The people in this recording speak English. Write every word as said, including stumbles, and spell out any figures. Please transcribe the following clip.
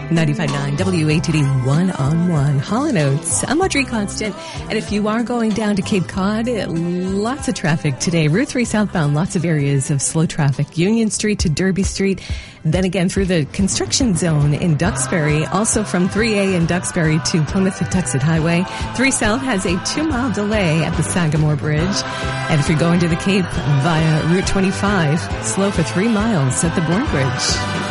ninety-five point nine W A T D One on One. Hall and Oates. I'm Audrey Constant. And if you are going down to Cape Cod, lots of traffic today. Route three southbound, lots of areas of slow traffic. Union Street to Derby Street. Then again through the construction zone in Duxbury. Also from three A in Duxbury to Plymouth-Patuxent Highway. three South has a two-mile delay at the Sagamore Bridge. And if you're going to the Cape via Route twenty-five, slow for three miles at the Bourne Bridge.